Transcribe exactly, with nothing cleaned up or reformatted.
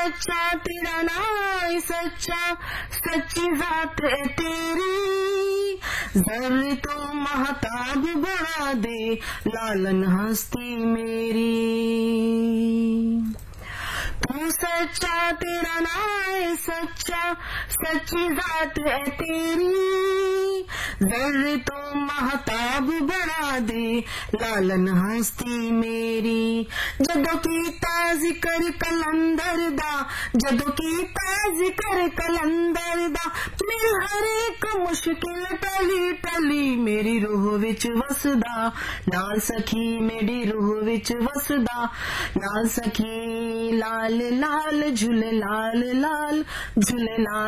सच्चा तेरा नाम सच्चा, सच्ची जात है तेरी, जर्रे तो महताब बढ़ा दे लालन हस्ती मेरी। तू सच्चा तेरा नाम सच्चा, सच्ची जात है तेरी, जर्रे तो महताब बढ़ा दे लालन हस्ती मेरी। जदों कीता जिक्र कलंदर दा, जदों कीता जिक्र कलंदर दा, मेरी हर एक मुश्किल टली टली मेरी रूह विच वसदा, नाल सखी मेरी रूह विच वसदा, नाल सखी लाल लाल झूले लाल लाल झूले लाल।